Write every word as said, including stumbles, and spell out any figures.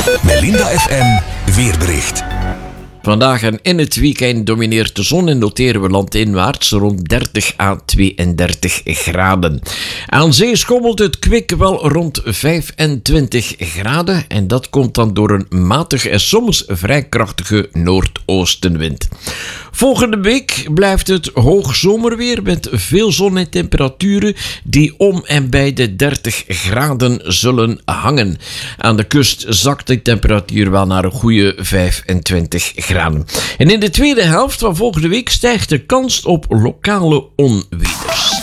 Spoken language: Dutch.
Melinda F M weerbericht. Vandaag en in het weekend domineert de zon en noteren we landinwaarts rond dertig à tweeëndertig graden. Aan zee schommelt het kwik wel rond vijfentwintig graden en dat komt dan door een matige en soms vrij krachtige noordoostenwind. Volgende week blijft het hoogzomerweer met veel zon en temperaturen die om en bij de dertig graden zullen hangen. Aan de kust zakt de temperatuur wel naar een goede vijfentwintig graden. En in de tweede helft van volgende week stijgt de kans op lokale onweders.